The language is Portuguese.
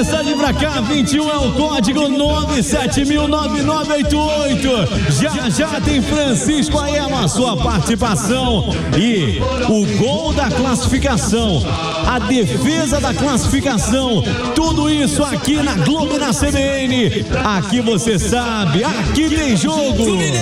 mensagem pra cá, 21 é o código 970009988. Já tem Francisco Aema, sua participação e o gol da classificação, a defesa da classificação, tudo isso aqui na Globo e na CBN. Aqui você sabe, aqui tem jogo.